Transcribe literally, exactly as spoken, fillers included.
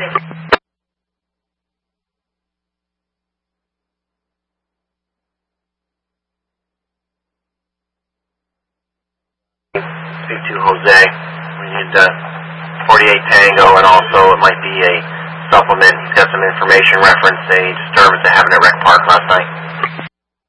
Speak to Jose. We need uh, forty-eight Tango, and also it might be a supplement. He's got some information reference a disturbance that happened at Rec Park last night.